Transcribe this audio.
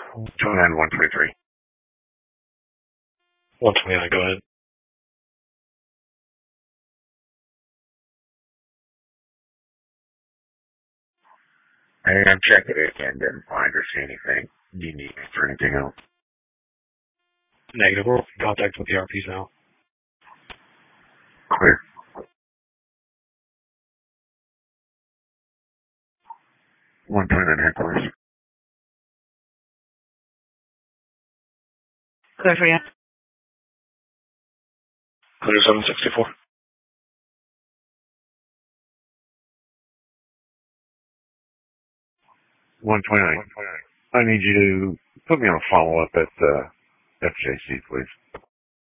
29, 123. 129, go ahead. And check it again, didn't find or see anything. Do you need me for anything else? Negative. We're in contact with the RPs now. Clear. One point in headquarters. Clear for you. Clear 764. 129. I need you to put me on a follow-up at FJC, please.